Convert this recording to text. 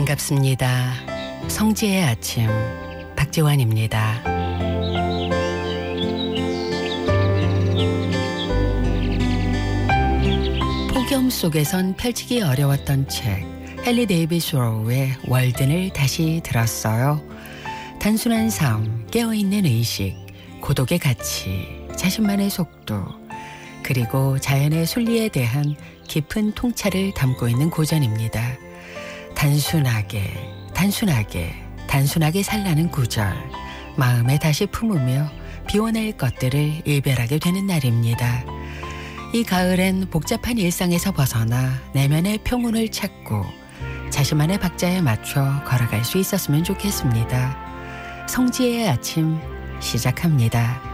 반갑습니다. 성지의 아침 박지환입니다. 폭염 속에선 펼치기 어려웠던 책 헨리 데이비스 로우의 월든을 다시 들었어요. 단순한 삶, 깨어있는 의식, 고독의 가치, 자신만의 속도, 그리고 자연의 순리에 대한 깊은 통찰을 담고 있는 고전입니다. 단순하게 살라는 구절, 마음에 다시 품으며 비워낼 것들을 일별하게 되는 날입니다. 이 가을엔 복잡한 일상에서 벗어나 내면의 평온을 찾고 자신만의 박자에 맞춰 걸어갈 수 있었으면 좋겠습니다. 성지의 아침 시작합니다.